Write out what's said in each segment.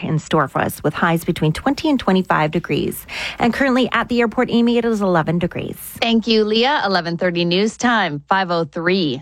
in store for us with highs between 20 and 25 degrees. And currently at the airport, Amy, it is 11 degrees. Thank you, Leah. 11:30 news time, 5:03.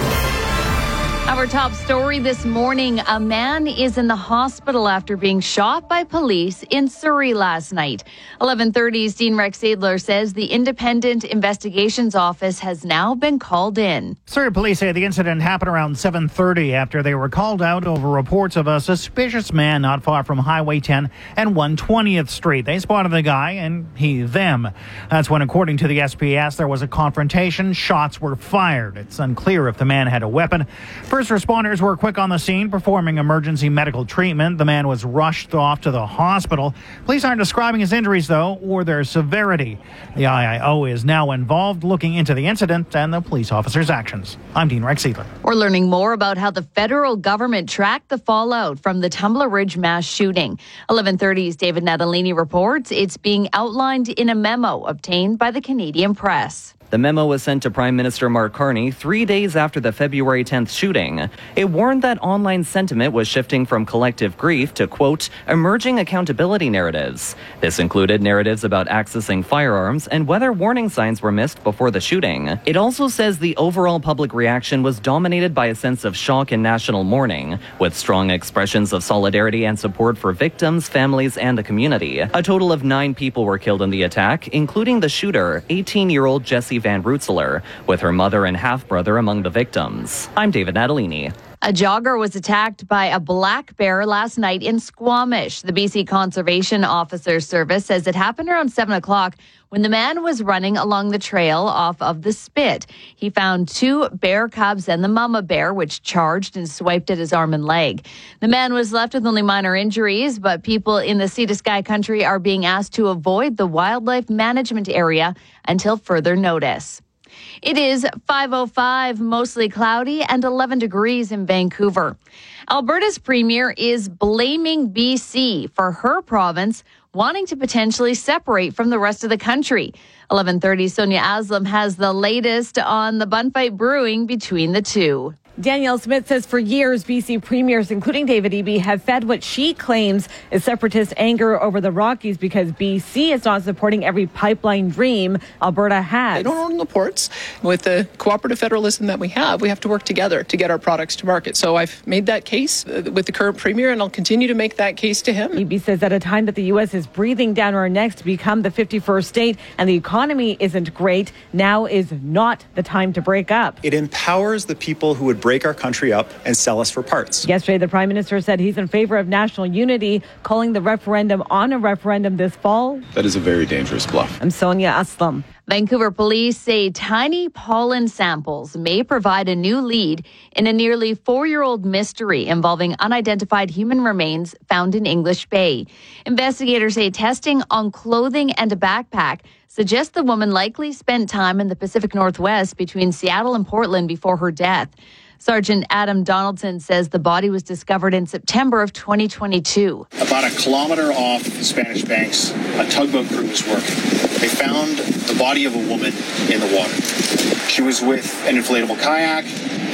Our top story this morning, a man is in the hospital after being shot by police in Surrey last night. 11:30's Dean Rex Sadler says the Independent Investigations Office has now been called in. Surrey police say the incident happened around 7:30 after they were called out over reports of a suspicious man not far from Highway 10 and 120th Street. They spotted the guy and them. That's when, according to the SPS, there was a confrontation. Shots were fired. It's unclear if the man had a weapon. First responders were quick on the scene, performing emergency medical treatment. The man was rushed off to the hospital. Police aren't describing his injuries, though, or their severity. The IIO is now involved, looking into the incident and the police officer's actions. I'm Dean Rex Sadler. We're learning more about how the federal government tracked the fallout from the Tumbler Ridge mass shooting. 11:30's David Natalini reports it's being outlined in a memo obtained by the Canadian Press. The memo was sent to Prime Minister Mark Carney 3 days after the February 10th shooting. It warned that online sentiment was shifting from collective grief to, quote, emerging accountability narratives. This included narratives about accessing firearms and whether warning signs were missed before the shooting. It also says the overall public reaction was dominated by a sense of shock and national mourning, with strong expressions of solidarity and support for victims, families, and the community. A total of 9 people were killed in the attack, including the shooter, 18-year-old Jessie Van Rootselaar, with her mother and half-brother among the victims. I'm David Natalini. A jogger was attacked by a black bear last night in Squamish. The BC Conservation Officer's Service says it happened around 7 o'clock when the man was running along the trail off of the Spit. He found 2 bear cubs and the mama bear, which charged and swiped at his arm and leg. The man was left with only minor injuries, but people in the Sea to Sky country are being asked to avoid the wildlife management area until further notice. It is 5:05, mostly cloudy, and 11 degrees in Vancouver. Alberta's premier is blaming BC for her province wanting to potentially separate from the rest of the country. 11:30, Sonia Aslam has the latest on the bun fight brewing between the two. Danielle Smith says for years, BC premiers, including David Eby, have fed what she claims is separatist anger over the Rockies because BC is not supporting every pipeline dream Alberta has. They don't own the ports. With the cooperative federalism that we have to work together to get our products to market. So I've made that case with the current premier, and I'll continue to make that case to him. Eby says at a time that the U.S. is breathing down our necks to become the 51st state and the economy isn't great, now is not the time to break up. It empowers the people who would break our country up and sell us for parts. Yesterday, the Prime Minister said he's in favor of national unity, calling the referendum on a referendum this fall. That is a very dangerous bluff. I'm Sonia Aslam. Vancouver police say tiny pollen samples may provide a new lead in a nearly 4-year-old mystery involving unidentified human remains found in English Bay. Investigators say testing on clothing and a backpack suggests the woman likely spent time in the Pacific Northwest between Seattle and Portland before her death. Sergeant Adam Donaldson says the body was discovered in September of 2022. About a kilometer off the Spanish Banks, a tugboat crew was working. They found the body of a woman in the water. She was with an inflatable kayak.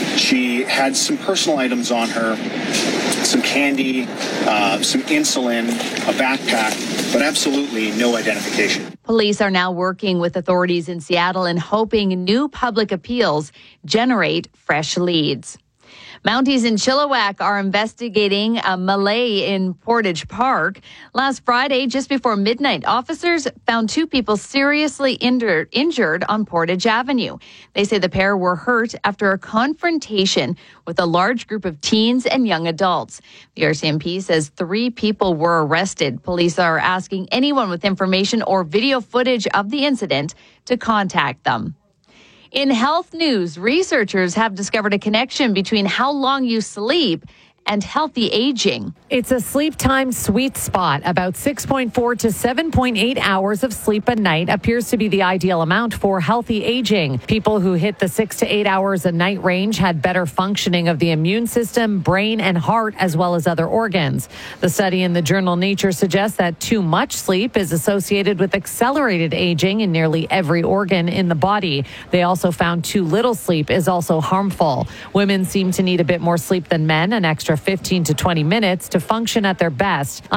She had some personal items on her, some candy, some insulin, a backpack, but absolutely no identification. Police are now working with authorities in Seattle and hoping new public appeals generate fresh leads. Mounties in Chilliwack are investigating a melee in Portage Park. Last Friday, just before midnight, officers found 2 people seriously injured on Portage Avenue. They say the pair were hurt after a confrontation with a large group of teens and young adults. The RCMP says 3 people were arrested. Police are asking anyone with information or video footage of the incident to contact them. In health news, researchers have discovered a connection between how long you sleep and healthy aging. It's a sleep time sweet spot. About 6.4 to 7.8 hours of sleep a night appears to be the ideal amount for healthy aging. People who hit the 6 to 8 hours a night range had better functioning of the immune system, brain, and heart, as well as other organs. The study in the journal Nature suggests that too much sleep is associated with accelerated aging in nearly every organ in the body. They also found too little sleep is also harmful. Women seem to need a bit more sleep than men, an extra 15 to 20 minutes to function at their best.